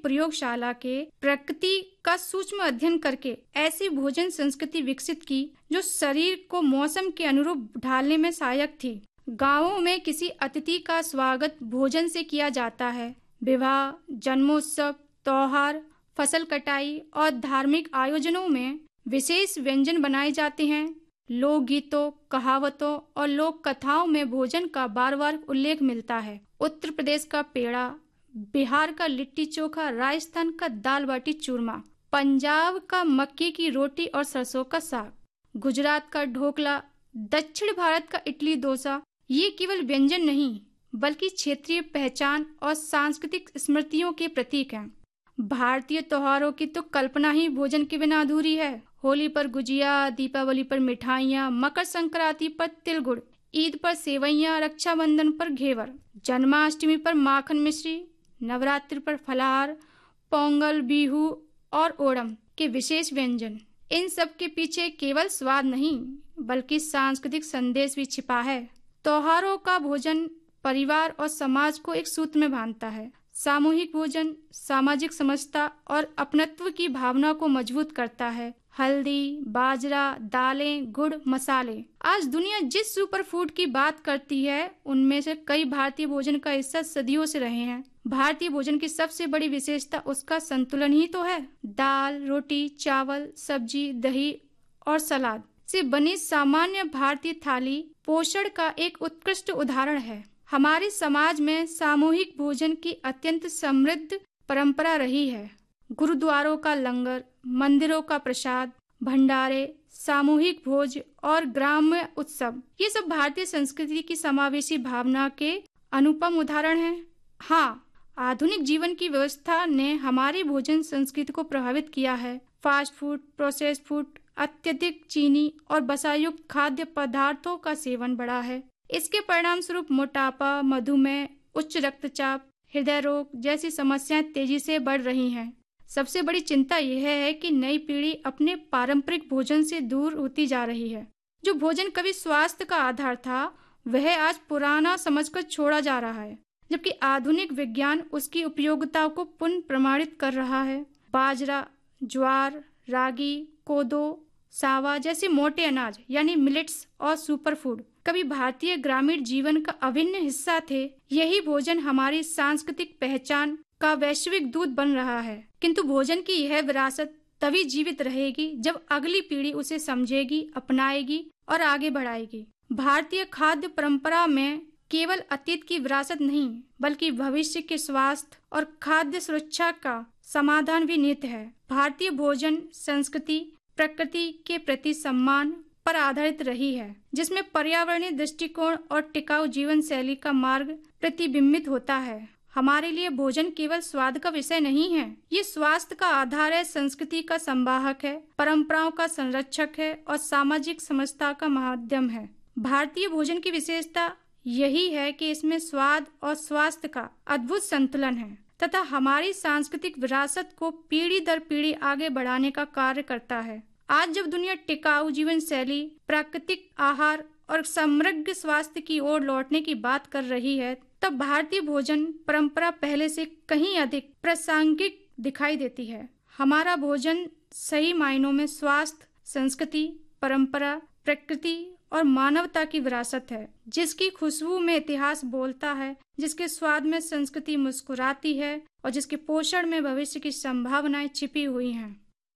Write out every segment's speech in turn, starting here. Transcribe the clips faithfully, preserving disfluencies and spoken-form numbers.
प्रयोगशाला के प्रकृति का सूक्ष्म अध्ययन करके ऐसी भोजन संस्कृति विकसित की जो शरीर को मौसम के अनुरूप ढालने में सहायक थी। गांवों में किसी अतिथि का स्वागत भोजन से किया जाता है। विवाह, जन्मोत्सव, त्योहार, फसल कटाई और धार्मिक आयोजनों में विशेष व्यंजन बनाए जाते हैं। लोकगीतों, कहावतों और लोक कथाओं में भोजन का बार बार उल्लेख मिलता है। उत्तर प्रदेश का पेड़ा, बिहार का लिट्टी चोखा, राजस्थान का दाल बाटी चूरमा, पंजाब का मक्के की रोटी और सरसों का साग, गुजरात का ढोकला, दक्षिण भारत का इडली डोसा, ये केवल व्यंजन नहीं बल्कि क्षेत्रीय पहचान और सांस्कृतिक स्मृतियों के प्रतीक हैं। भारतीय त्योहारों की तो कल्पना ही भोजन के बिना अधूरी है। होली पर गुजिया, दीपावली पर मिठाइयाँ, मकर संक्रांति पर तिल गुड़, ईद पर सेवइयाँ, रक्षाबंधन पर घेवर, जन्माष्टमी पर माखन मिश्री, नवरात्रि पर फलाहार, पोंगल, बिहू और ओणम के विशेष व्यंजन। इन सब के पीछे केवल स्वाद नहीं बल्कि सांस्कृतिक संदेश भी छिपा है। त्योहारों का भोजन परिवार और समाज को एक सूत्र में बांधता है। सामूहिक भोजन सामाजिक समझता और अपनत्व की भावना को मजबूत करता है। हल्दी, बाजरा, दालें, गुड़, मसाले, आज दुनिया जिस सुपर फूड की बात करती है उनमें से कई भारतीय भोजन का हिस्सा सदियों से रहे हैं। भारतीय भोजन की सबसे बड़ी विशेषता उसका संतुलन ही तो है। दाल, रोटी, चावल, सब्जी, दही और सलाद से बनी सामान्य भारतीय थाली पोषण का एक उत्कृष्ट उदाहरण है। हमारे समाज में सामूहिक भोजन की अत्यंत समृद्ध परंपरा रही है। गुरुद्वारों का लंगर, मंदिरों का प्रसाद, भंडारे, सामूहिक भोज और ग्राम्य उत्सव, ये सब भारतीय संस्कृति की समावेशी भावना के अनुपम उदाहरण हैं। हाँ, आधुनिक जीवन की व्यवस्था ने हमारी भोजन संस्कृति को प्रभावित किया है। फास्ट फूड, प्रोसेस्ड फूड, अत्यधिक चीनी और वसायुक्त खाद्य पदार्थों का सेवन बढ़ा है। इसके परिणाम स्वरूप मोटापा, मधुमेह, उच्च रक्तचाप, हृदय रोग जैसी समस्याएं तेजी से बढ़ रही हैं। सबसे बड़ी चिंता यह है कि नई पीढ़ी अपने पारंपरिक भोजन से दूर होती जा रही है। जो भोजन कभी स्वास्थ्य का आधार था वह आज पुराना समझकर छोड़ा जा रहा है, जबकि आधुनिक विज्ञान उसकी उपयोगिता को पुनः प्रमाणित कर रहा है। बाजरा, ज्वार, रागी, कोदो, सावा जैसे मोटे अनाज यानी मिलेट्स और सुपरफूड कभी भारतीय ग्रामीण जीवन का अभिन्न हिस्सा थे। यही भोजन हमारी सांस्कृतिक पहचान का वैश्विक दूत बन रहा है। किंतु भोजन की यह विरासत तभी जीवित रहेगी जब अगली पीढ़ी उसे समझेगी, अपनाएगी और आगे बढ़ाएगी। भारतीय खाद्य परंपरा में केवल अतीत की विरासत नहीं बल्कि भविष्य के स्वास्थ्य और खाद्य सुरक्षा का समाधान भी निहित है। भारतीय भोजन संस्कृति प्रकृति के प्रति सम्मान पर आधारित रही है, जिसमें पर्यावरणीय दृष्टिकोण और टिकाऊ जीवन शैली का मार्ग प्रतिबिंबित होता है। हमारे लिए भोजन केवल स्वाद का विषय नहीं है, ये स्वास्थ्य का आधार है, संस्कृति का संवाहक है, परंपराओं का संरक्षक है और सामाजिक समझता का माध्यम है। भारतीय भोजन की विशेषता यही है कि इसमें स्वाद और स्वास्थ्य का अद्भुत संतुलन है तथा हमारी सांस्कृतिक विरासत को पीढ़ी दर पीढ़ी आगे बढ़ाने का कार्य करता है। आज जब दुनिया टिकाऊ जीवन शैली, प्राकृतिक आहार और समृद्ध स्वास्थ्य की ओर लौटने की बात कर रही है, तब भारतीय भोजन परंपरा पहले से कहीं अधिक प्रासंगिक दिखाई देती है। हमारा भोजन सही मायनों में स्वास्थ्य, संस्कृति, परंपरा, प्रकृति और मानवता की विरासत है, जिसकी खुशबू में इतिहास बोलता है, जिसके स्वाद में संस्कृति मुस्कुराती है और जिसके पोषण में भविष्य की संभावनाएं छिपी हुई हैं।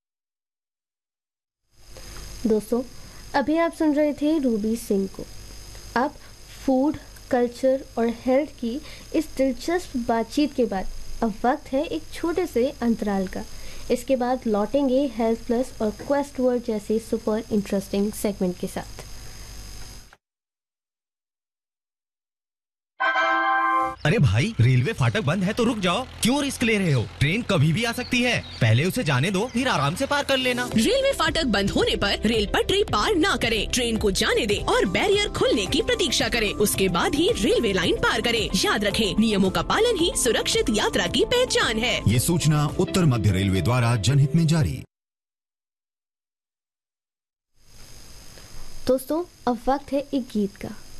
दोस्तों, अभी आप सुन रहे थे रूबी सिंह को। अब फूड, कल्चर और हेल्थ की इस दिलचस्प बातचीत के बाद अब वक्त है एक छोटे से अंतराल का। इसके बाद लौटेंगे हेल्थ प्लस और क्वेस्ट वर्ड जैसे सुपर इंटरेस्टिंग सेगमेंट के साथ। अरे भाई, रेलवे फाटक बंद है तो रुक जाओ, क्यों रिस्क ले रहे हो? ट्रेन कभी भी आ सकती है, पहले उसे जाने दो, फिर आराम से पार कर लेना। रेलवे फाटक बंद होने पर रेल पटरी पार ना करें, ट्रेन को जाने दें और बैरियर खुलने की प्रतीक्षा करें, उसके बाद ही रेलवे लाइन पार करें। याद रखें, नियमों का पालन ही सुरक्षित यात्रा की पहचान है। ये सूचना उत्तर मध्य रेलवे द्वारा जनहित में जारी। दोस्तों, अब वक्त है एक गीत का।